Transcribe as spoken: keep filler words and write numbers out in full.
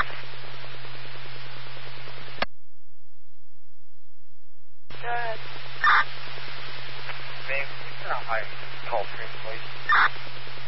Go ahead. Ma'am, can you turn on my call screen, please?